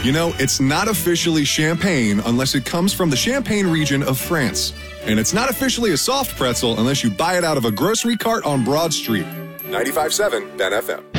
You know, it's not officially champagne unless it comes from the Champagne region of France. And it's not officially a soft pretzel unless you buy it out of a grocery cart on Broad Street. 95.7 Ben FM.